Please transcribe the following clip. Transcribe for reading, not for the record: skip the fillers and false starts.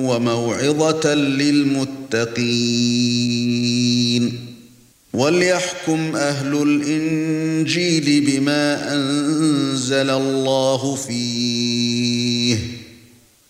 وموعظة للمتقين وليحكم أهل الإنجيل بما أنزل الله فيه